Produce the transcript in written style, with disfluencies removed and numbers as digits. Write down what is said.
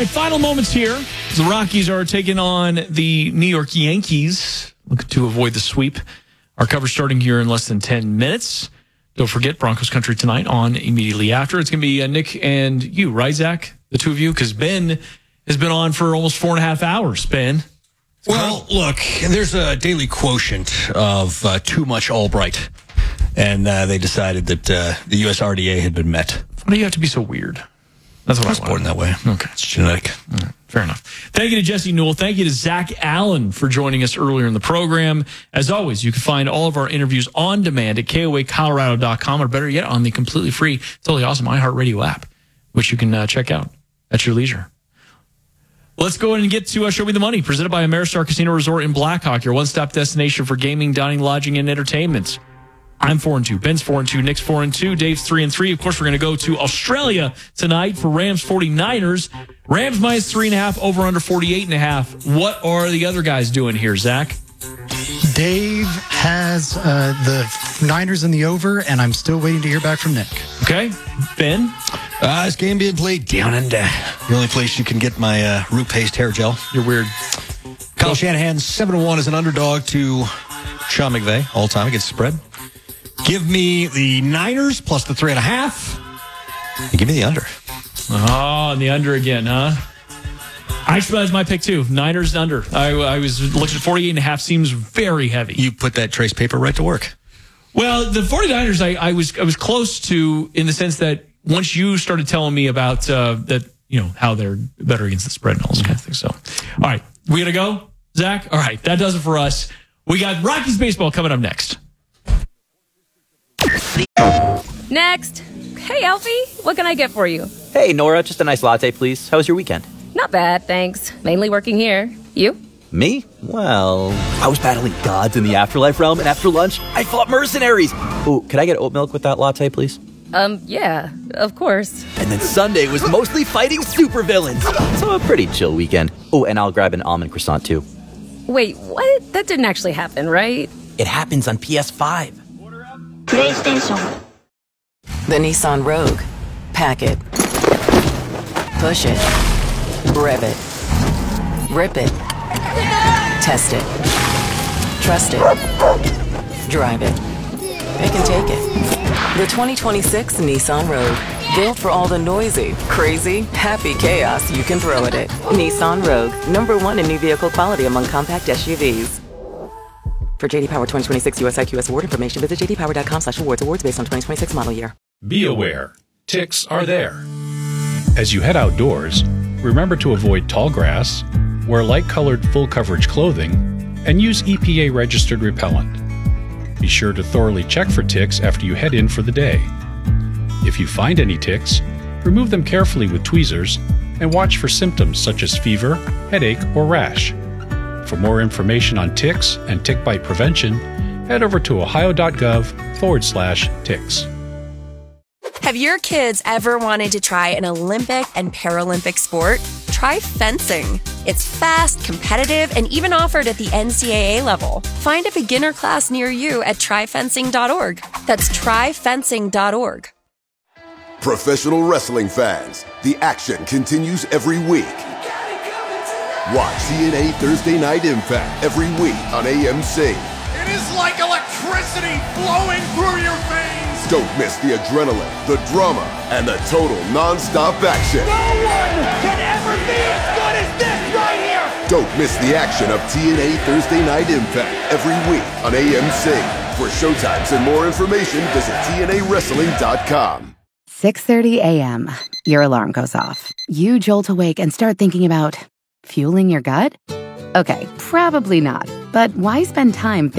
right, final moments here. The Rockies are taking on the New York Yankees, looking to avoid the sweep. Our coverage starting here in less than 10 minutes. Don't forget, Broncos Country tonight on immediately after. It's going to be Nick and you, right, Zach? The two of you, because Ben has been on for almost 4.5 hours. Ben? Well, look, there's a daily quotient of too much Albright, and they decided that the U.S. RDA had been met. Why do you have to be so weird? That's what I was born that way. Okay. It's genetic. Right, fair enough. Thank you to Jesse Newell. Thank you to Zach Allen for joining us earlier in the program. As always, you can find all of our interviews on demand at KOAColorado.com, or better yet, on the completely free, totally awesome iHeartRadio app, which you can check out at your leisure. Let's go ahead and get to Show Me the Money, presented by Ameristar Casino Resort in Blackhawk, your one-stop destination for gaming, dining, lodging, and entertainment. I'm 4-2. Ben's 4-2. Nick's 4-2. Dave's 3-3. Of course, we're going to go to Australia tonight for Rams 49ers. Rams minus 3.5, over under 48.5. What are the other guys doing here, Zach? Dave has the Niners in the over, and I'm still waiting to hear back from Nick. Okay. Ben? This game being played down under. The only place you can get my root paste hair gel. You're weird. Kyle Shanahan, 7-1 as an underdog to Sean McVay, all time against the spread. Give me the Niners plus the 3.5. And give me the under. Oh, and the under again, huh? Actually, that's my pick, too. Niners under. I was looking at 48.5. Seems very heavy. You put that trace paper right to work. Well, the 49ers, I was close to, in the sense that once you started telling me about that, how they're better against the spread and all those kind of things. So, all right, we got to go, Zach? All right, that does it for us. We got Rockies baseball coming up next. Next. Hey, Alfie, what can I get for you? Hey, Nora, just a nice latte, please. How was your weekend? Not bad, thanks. Mainly working here. You? Me? Well, I was battling gods in the afterlife realm, and after lunch, I fought mercenaries. Oh, could I get oat milk with that latte, please? Yeah, of course. And then Sunday was mostly fighting supervillains. So a pretty chill weekend. Oh, and I'll grab an almond croissant, too. Wait, what? That didn't actually happen, right? It happens on PS5. PlayStation. The Nissan Rogue. Pack it. Push it. Rev it. Rip it. Test it. Trust it. Drive it. They can take it. The 2026 Nissan Rogue. Built for all the noisy, crazy, happy chaos you can throw at it. Nissan Rogue. #1 in new vehicle quality among compact SUVs. For JD Power 2026 US IQS award information, visit jdpower.com/awards. Awards based on 2026 model year. Be aware, ticks are there. As you head outdoors, remember to avoid tall grass, wear light-colored full-coverage clothing, and use EPA-registered repellent. Be sure to thoroughly check for ticks after you head in for the day. If you find any ticks, remove them carefully with tweezers and watch for symptoms such as fever, headache, or rash. For more information on ticks and tick bite prevention, head over to ohio.gov/ticks. Have your kids ever wanted to try an Olympic and Paralympic sport? Try fencing. It's fast, competitive, and even offered at the NCAA level. Find a beginner class near you at tryfencing.org. That's tryfencing.org. Professional wrestling fans, the action continues every week. Watch TNA Thursday Night Impact every week on AMC. It is like electricity flowing through your veins. Don't miss the adrenaline, the drama, and the total non-stop action. No one can ever be as good as this right here. Don't miss the action of TNA Thursday Night Impact every week on AMC. For showtimes and more information, visit TNAWrestling.com. 6:30 a.m. Your alarm goes off. You jolt awake and start thinking about fueling your gut? Okay, probably not. But why spend time